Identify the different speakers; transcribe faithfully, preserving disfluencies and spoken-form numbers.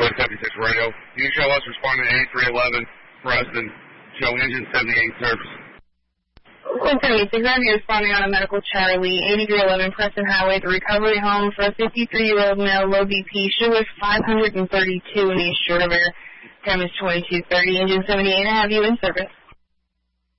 Speaker 1: one seventy-six radio. You can show us responding to eighty-three eleven, Preston, show engine seventy-eight service.
Speaker 2: one seventy-six, I'm responding on a medical Charlie, eighty-three eleven Preston Highway, the recovery home for a fifty-three-year-old male, low B P, sugar five hundred thirty-two in East River. Time is twenty-two thirty, engine seventy-eight, I have you in service.